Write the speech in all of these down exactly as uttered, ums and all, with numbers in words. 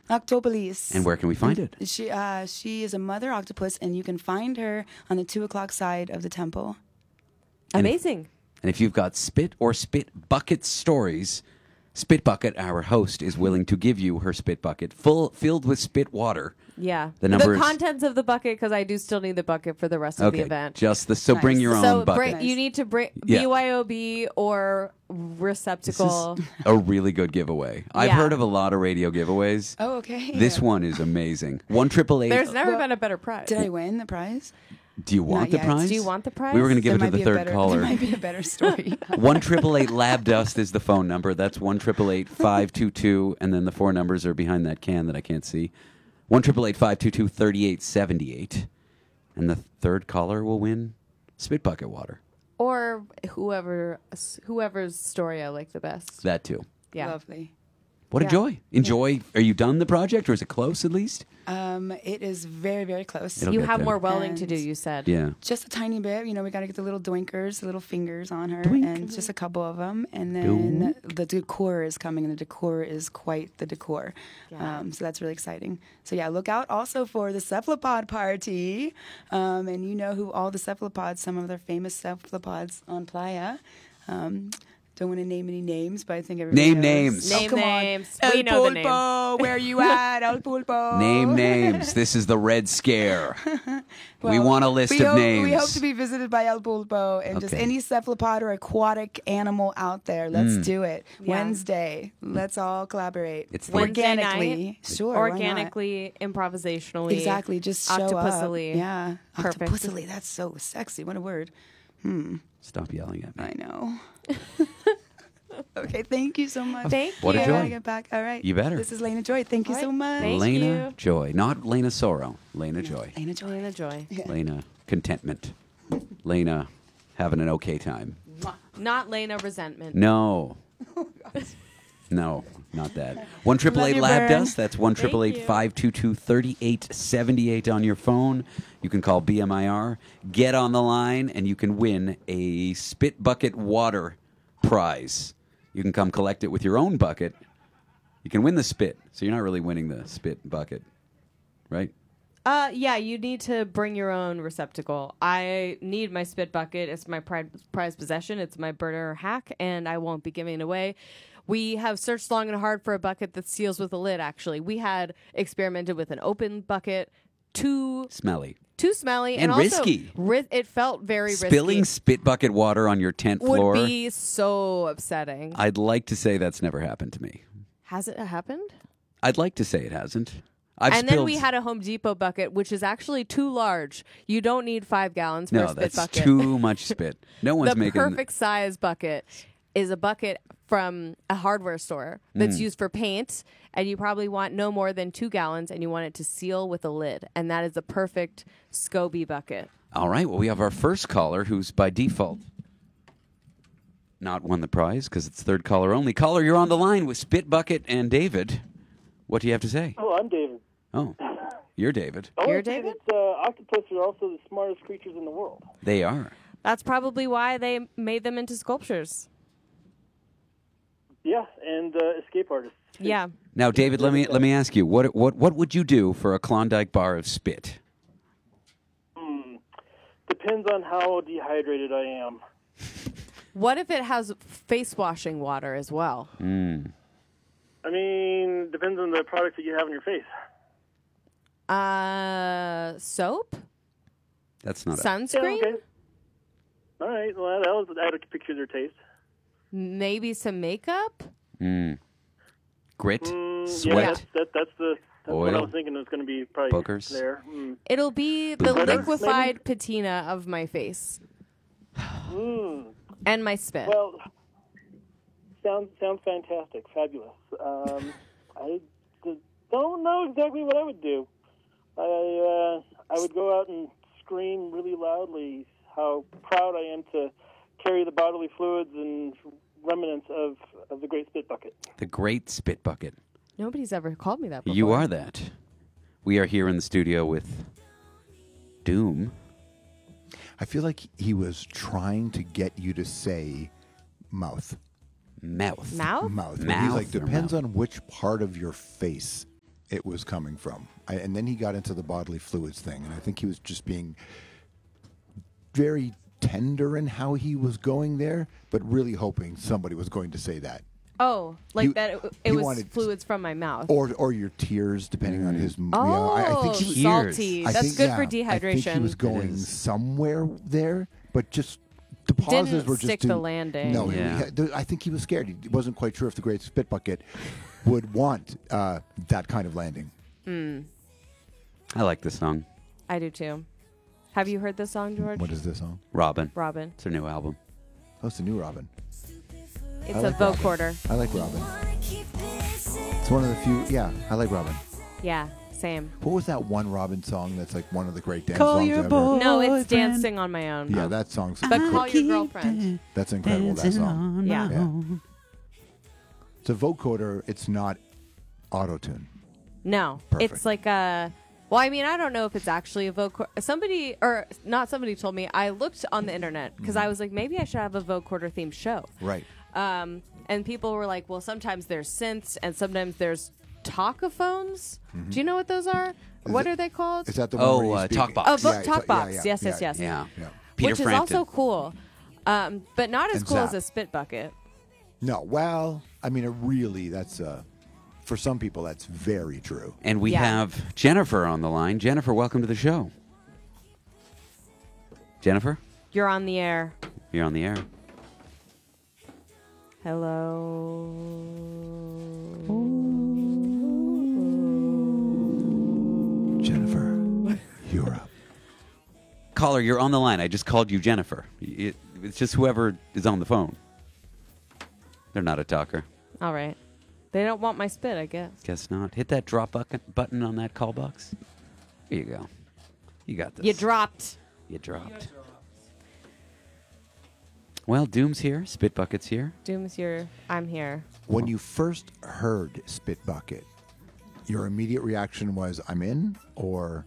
Octopolis. And where can we find it? She uh, she is a mother octopus, and you can find her on the two o'clock side of the temple. And if- Amazing. And if you've got spit or spit bucket stories, Spit Bucket, our host, is willing to give you her spit bucket full filled with spit water. Yeah. The number is- contents of the bucket, because I do still need the bucket for the rest of Okay, the event. just the so Nice. bring your so own bucket. bring, you need to bring Yeah. B Y O B or receptacle. This is a really good giveaway. I've Yeah. heard of a lot of radio giveaways. Oh, okay. This one is amazing. One triple eight. There's never Well, been a better prize. Did I win the prize? Do you want Not the yet. prize? Do you want the prize? We were going to give There it to might the be a third better, caller. There might be a better story. One triple eight lab dust is the phone number. That's one triple eight five two two, and then the four numbers are behind that can that I can't see. One triple eight five two two thirty eight seventy eight, and the third caller will win spit bucket water. Or whoever whoever's story I like the best. That too. Yeah. Lovely. What a Yeah. joy! Enjoy. Are you done the project, or is it close at least? Um, it is very, very close. It'll You get have there. more welding to do, And- you said. Yeah. Just a tiny bit. You know, we got to get the little doinkers, the little fingers on her, Doink. and just a couple of them. And then the decor is coming, and the decor is quite the decor. Yeah. Um, so that's really exciting. So yeah, look out also for the cephalopod party. Um, and you know who all the cephalopods, some of their famous cephalopods on Playa. Um, don't want to name any names, but I think everybody Name knows. names. Oh, Name come on. names. El We know the name. Pulpo, where you at? El Pulpo. Name names. This is the Red Scare. we Well, want a list we of hope, names. We hope to be visited by El Pulpo and just Okay. any cephalopod or aquatic animal out there. Let's Mm. do it. Yeah. Wednesday. Let's all collaborate. It's the- Wednesday organically. night, Sure. why not? organically, improvisationally. Exactly. Just show up. octopusily. Yeah. Perfect. Octopusily. That's so sexy. What a word. Stop yelling at me. I know. Okay. Thank you so much. Thank What a you. I joy. gotta get back. All right. You better. This is Lena Joy. Thank you All so right. much. Thank Lena you. Joy. Not Lena Sorrow. Lena Joy. Lena Joy. Lena Joy. Lena Contentment. Lena having an okay time. Not Lena Resentment. No. No, not that. One triple eight you, lab Vern. dust. That's one triple eight five two two thirty eight seventy eight on your phone. You can call B M I R. Get on the line, and you can win a spit bucket water prize. You can come collect it with your own bucket. You can win the spit, so you're not really winning the spit bucket, right? Uh, yeah, you need to bring your own receptacle. I need my spit bucket. It's my pride, prized possession. It's my burner hack, and I won't be giving it away. We have searched long and hard for a bucket that seals with a lid, actually. We had experimented with an open bucket, too Smelly. too smelly, And and, also risky. ri- it felt very Spilling risky. spit bucket water on your tent Would floor. be so upsetting. I'd like to say that's never happened to me. Has it happened? I'd like to say it hasn't. I've and spilled... then we had a Home Depot bucket, which is actually too large. You don't need five gallons for No, a spit that's bucket. too much spit. No one's the making... perfect size bucket is a bucket from a hardware store that's Mm. used for paint, and you probably want no more than two gallons, and you want it to seal with a lid, and that is the perfect SCOBY bucket. All right, well, we have our first caller who's by default not won the prize because it's third caller only. Caller, you're on the line with Spit Bucket and David. What do you have to say? Oh, I'm David. Oh, you're David. I You're wanna say David? that, uh, octopus are also the smartest creatures in the world. They are. That's probably why they made them into sculptures. Yeah, and uh, escape artists. Yeah. Now, David, let me let me ask you, what what what would you do for a Klondike bar of spit? Hmm. Depends on how dehydrated I am. What if it has face washing water as well? Mm. I mean, depends on the products that you have on your face. Uh, soap? That's not a... Sunscreen? Yeah, okay. All right, well, that was I had to picture their taste. Maybe some makeup? Mm. Grit? Mm, Sweat? Yeah, that's, that, that's the that's what I Oil? was thinking was going to be probably Boogers? there. Mm. It'll be the Glitter, liquefied patina of my face Mm. and my spit. Well, sounds sounds fantastic, fabulous. Um, I d- don't know exactly what I would do. I uh, I would go out and scream really loudly how proud I am to carry the bodily fluids and remnants of, of the Great Spit Bucket. The Great Spit Bucket. Nobody's ever called me that before. You are that. We are here in the studio with Doom. I feel like he was trying to get you to say mouth. Mouth. Mouth? Mouth. But Mouth He's like, or depends mouth? on which part of your face it was coming from. I, and then he got into the bodily fluids thing, and I think he was just being very tender in how he was going there, but really hoping somebody was going to say that. Oh, like He- that. It, he it was wanted- fluids from my mouth. Or or your tears, depending on his. m- oh, yeah, I, I think he was, Tears. salty. I That's think- good yeah, for I think dehydration. he was going is. somewhere there, but just the pauses Didn't were just stick too, the landing. No, Yeah. he had- there- I think he was scared. He wasn't quite sure if the Great Spit Bucket would want uh, that kind of landing. I like this song. I do too. Have you heard this song, George? What is this song? Robin. Robin. It's her new album. Oh, it's a new Robin. It's I a like vocoder. I like Robin. It's one of the few. Yeah, I like Robin. Yeah, same. What was that one Robin song that's like one of the great dance Call songs your ever? boy. No, it's Boyfriend. dancing on my own. Yeah, that song's But call your girlfriend. that's incredible. That song. Yeah. Yeah. It's a vocoder. It's not auto tune. No, Perfect. it's like a. Well, I mean, I don't know if it's actually a vocoder. Somebody, or not somebody, told me. I looked on the internet because I was like, maybe I should have a vocoder themed show. Right. Um, and people were like, well, sometimes there's synths and sometimes there's talkophones. Do you know what those are? what it- are they called? Is that the one? Oh, where you uh, speak- Talkbox. Oh, vo- Yeah, it's- Talkbox. yeah, yeah, Yes, yes, yeah, yes. Yeah. Yeah. Peter Which is Frampton. also cool, um, but not as And cool as Zap. a spit bucket. No, well, I mean, it really, that's, uh, for some people, that's very true. And we Yeah. have Jennifer on the line. Jennifer, welcome to the show. Jennifer, You're on the air. you're on the air. Hello. Jennifer, you're up. Caller, you're on the line. I just called you Jennifer. It, it's just whoever is on the phone. They're not a talker. All right. They don't want my spit, I guess. Guess not. Hit that drop bucket button on that call box. Here you go. You got this. You dropped. You dropped. Well, Doom's here. Spit Bucket's here. Doom's here. I'm here. When you first heard Spit Bucket, your immediate reaction was, I'm in, or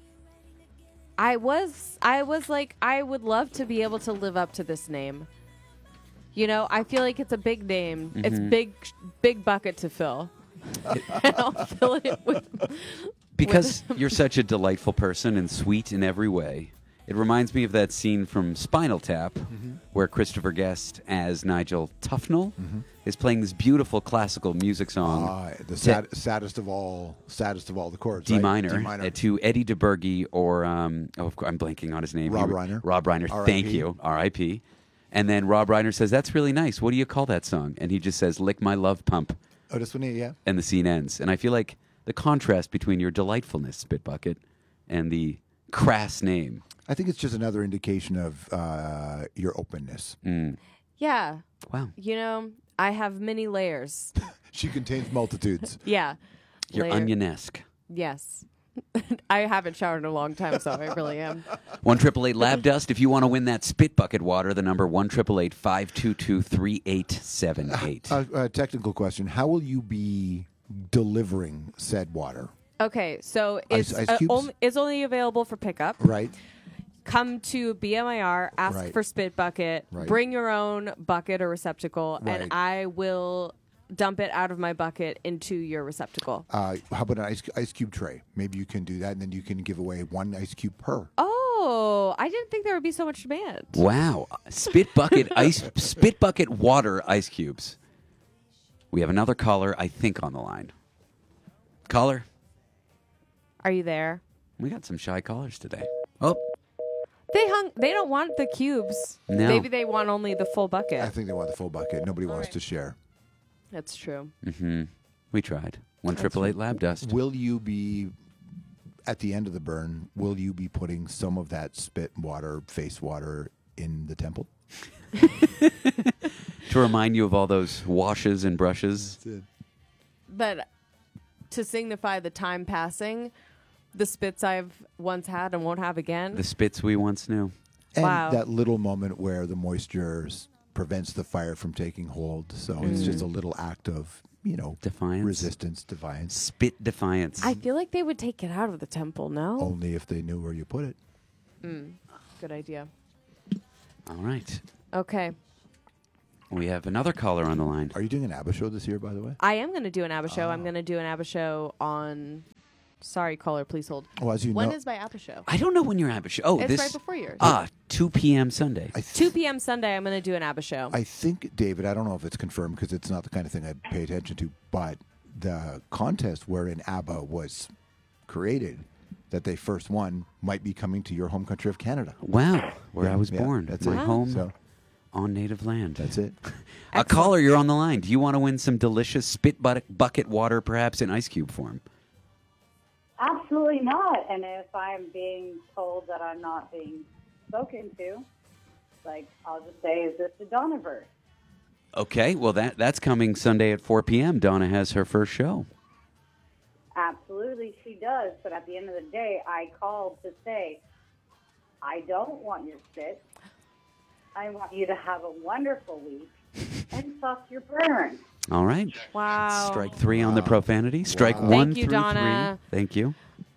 I was I was like, I would love to be able to live up to this name. You know, I feel like it's a big name. It's big big bucket to fill. And I'll fill it with Because you're such a delightful person and sweet in every way. It reminds me of that scene from Spinal Tap where Christopher Guest as Nigel Tufnell is playing this beautiful classical music song. uh, the sad, saddest of all, saddest of all the chords, D right? minor, D minor. uh, to Eddie DeBerge or um, oh, of course, I'm blanking on his name. Rob He- Reiner. Rob Reiner. R I P Thank you. R I P And then Rob Reiner says, "That's really nice. What do you call that song?" And he just says, "Lick My Love Pump." Oh, this one, yeah. And the scene ends. And I feel like the contrast between your delightfulness, Spit Bucket, and the crass name. I think it's just another indication of uh, your openness. Mm. Yeah. Wow. You know, I have many layers. She contains multitudes. Yeah. You're Layer- onion-esque. Yes. I haven't showered in a long time, so I really am. One triple eight Lab Dust. If you want to win that Spit Bucket water, the number one triple eight five two two three eight seven eight. Uh, uh, technical question: how will you be delivering said water? Okay, so Ice- it's ice uh, cubes? only, it's only available for pickup. Right. Come to B M I R, ask Right. for Spit Bucket, Right. bring your own bucket or receptacle, Right. and I will dump it out of my bucket into your receptacle. Uh, how about an ice, ice cube tray? Maybe you can do that, and then you can give away one ice cube per. Oh, I didn't think there would be so much demand. Wow. Spit Bucket ice Spit Bucket water ice cubes. We have another caller, I think, on the line. Caller, Are you there? we got some shy callers today. Oh, They hung. They don't want the cubes. No. Maybe they want only the full bucket. I think they want the full bucket. Nobody wants to share. That's true. mm-hmm. We tried. One triple eight Lab Dust. Will you be at the end of the burn? Will you be putting some of that spit water, face water, in the temple? To remind you of all those washes and brushes. But to signify the time passing, the spits I've once had and won't have again. The spits we once knew. And Wow. that little moment where the moisture s- prevents the fire from taking hold. So it's just a little act of, you know, Defiance. resistance, defiance. Spit defiance. I feel like they would take it out of the temple. No, Only if they knew where you put it. good idea. All right. Okay, We have another caller on the line. Are you doing an ABBA show this year, by the way? I am going to do an ABBA show. I'm going to do an ABBA show on Sorry, caller, please hold. Well, as you When know, is my ABBA show? I don't know when your ABBA show. Oh, It's this right before yours. Ah, two p.m. Sunday. I th- two p.m. Sunday, I'm going to do an ABBA show. I think, David, I don't know if it's confirmed because it's not the kind of thing I pay attention to, but the contest wherein ABBA was created, that they first won, might be coming to your home country of Canada. Wow, where Yeah, I was yeah, born. that's my it. home So on native land. that's it. A caller, you're on the line. Do you want to win some delicious spit bucket, bucket water, perhaps in ice cube form? Absolutely not. And if I'm being told that I'm not being spoken to, like, I'll just say, is this the Donnaverse? Okay, well that that's coming Sunday at four p.m. Donna has her first show. Absolutely, she does. But at the end of the day, I called to say, I don't want your spit. I want you to have a wonderful week and stop your burn. All right. Wow. Strike three on the profanity. Strike Wow. one Thank you, through Donna. three. Thank you.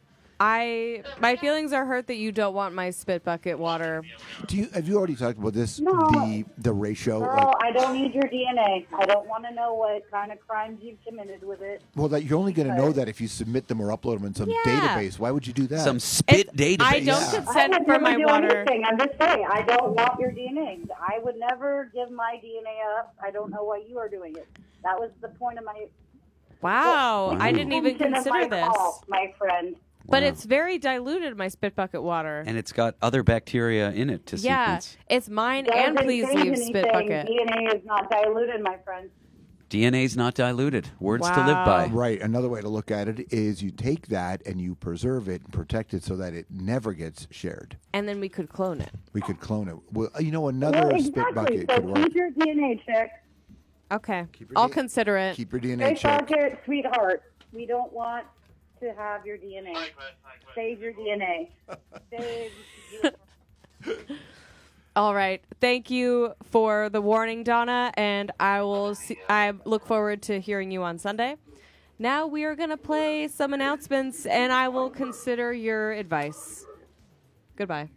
I my feelings are hurt that you don't want my spit bucket water. Do you have you already talked about this? No. The the ratio. Girl, Like, I don't need your D N A. I don't want to know what kind of crimes you've committed with it. well, that you're only going to know that if you submit them or upload them in some Yeah. database. Why would you do that? Some spit It's- database. I don't Yeah. consent I would for never my do water. anything. I'm just saying, I don't want your D N A. I would never give my D N A up. I don't know why you are doing it. That was the point of my. Wow, Wow. I didn't even intention of consider my this. call, my friend. But Wow. it's very diluted, my spit bucket water. And it's got other bacteria in it to yeah, sequence. it's mine Doesn't and please change leave anything. spit bucket. D N A is not diluted, my friend. D N A's not diluted. Words to live by. Wow. Right. Another way to look at it is you take that and you preserve it and protect it so that it never gets shared. And then we could clone it. We could clone it. Well, you know, another Well, spit exactly. bucket So could work. keep your D N A check. Okay, your I'll D- consider it. Keep your D N A Spit check. bucket, sweetheart. We don't want to have your D N A. Save your D N A. Save your All right. Thank you for the warning, Donna, and I will see, I look forward to hearing you on Sunday. Now we are going to play some announcements, and I will consider your advice. Goodbye.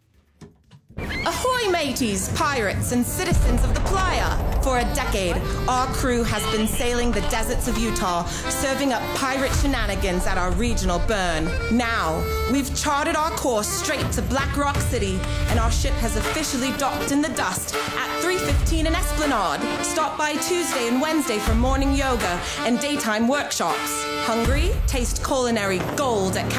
Ahoy, mateys, pirates, and citizens of the playa! For a decade, our crew has been sailing the deserts of Utah, serving up pirate shenanigans at our regional burn. Now, we've charted our course straight to Black Rock City, and our ship has officially docked in the dust at three fifteen in Esplanade. Stop by Tuesday and Wednesday for morning yoga and daytime workshops. Hungry? Taste culinary gold at